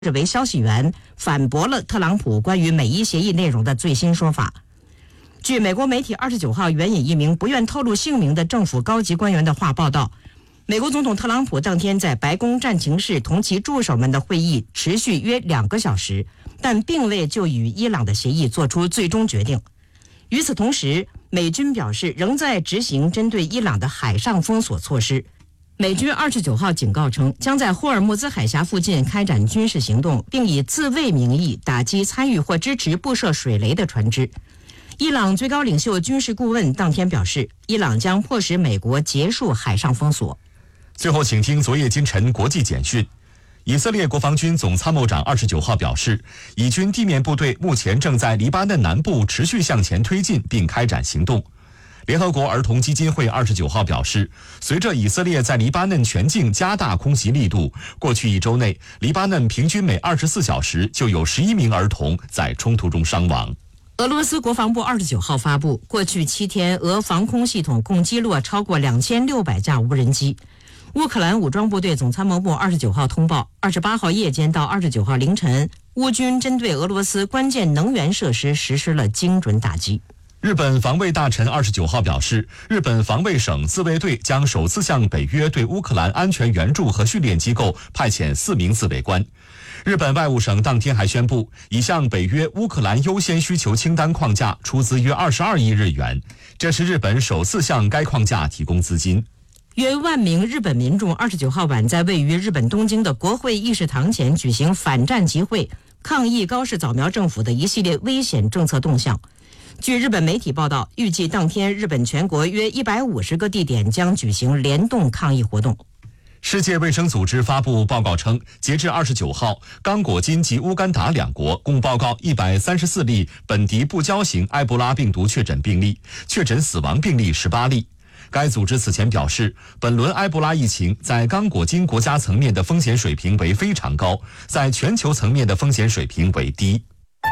为消息源，反驳了特朗普关于美伊协议内容的最新说法。据美国媒体29号援引一名不愿透露姓名的政府高级官员的话报道，美国总统特朗普当天在白宫战情室同其助手们的会议持续约2个小时，但并未就与伊朗的协议做出最终决定。与此同时，美军表示仍在执行针对伊朗的海上封锁措施。美军29号警告称，将在霍尔木兹海峡附近开展军事行动，并以自卫名义打击参与或支持布设水雷的船只。伊朗最高领袖军事顾问当天表示，伊朗将迫使美国结束海上封锁。 最后，请听昨夜今晨国际简讯。以色列国防军总参谋长29号表示，以军地面部队目前正在黎巴嫩南部持续向前推进，并开展行动。联合国儿童基金会29号表示，随着以色列在黎巴嫩全境加大空袭力度，过去1周内，黎巴嫩平均每24小时就有11名儿童在冲突中伤亡。 俄罗斯国防部29号发布，过去7天，俄防空系统共击落超过2600架无人机。乌克兰武装部队总参谋部29号通报，28号夜间到29号凌晨，乌军针对俄罗斯关键能源设施实施了精准打击。 日本防卫大臣29号表示，日本防卫省自卫队将首次向北约对乌克兰安全援助和训练机构派遣4名自卫官。日本外务省当天还宣布，已向北约乌克兰优先需求清单框架出资约22亿日元，这是日本首次向该框架提供资金。 约1万名日本民众29号晚在位于日本东京的国会议事堂前举行反战集会，抗议高市早苗政府的一系列危险政策动向。据日本媒体报道，预计当天日本全国约150个地点将举行联动抗议活动。 世界卫生组织发布报告称，截至29号，刚果金及乌干达2国共报告134例本地不交型埃博拉病毒确诊病例，确诊死亡病例18例。该组织此前表示，本轮埃博拉疫情在刚果金国家层面的风险水平为非常高，在全球层面的风险水平为低。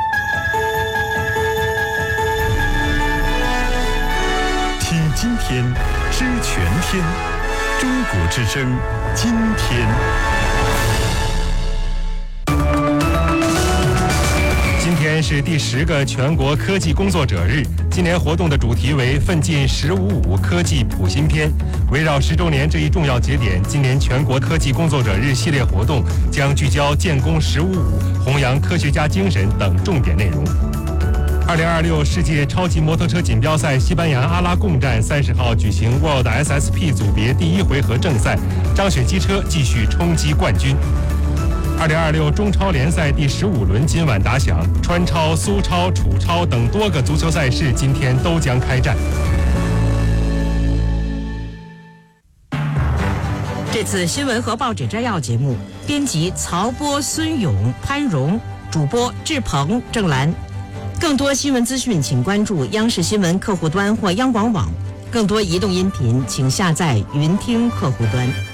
听今天，知全天，中国之声，今天。 今天是第10个全国科技工作者日，今年活动的主题为奋进“15+5”科技谱新篇。围绕10周年这一重要节点，今年全国科技工作者日系列活动将聚焦建功15+5，弘扬科学家精神等重点内容。2026世界超级摩托车锦标赛西班牙阿拉贡站30号举行 World SSP 组别第1回合正赛，张雪机车继续冲击冠军。2026中超联赛第15轮今晚打响，川超、苏超、楚超等多个足球赛事今天都将开战。 这次新闻和报纸摘要节目，编辑曹波、孙勇、潘荣，主播志鹏、郑兰。更多新闻资讯，请关注央视新闻客户端或央广网。更多移动音频，请下载云听客户端。